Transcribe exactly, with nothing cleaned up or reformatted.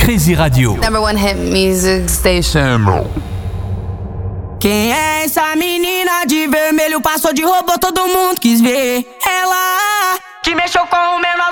Crazy Radio. Number one hit music station. Quem é essa menina de vermelho? Passou de robô, todo mundo quis ver. Ela que mexeu com o menor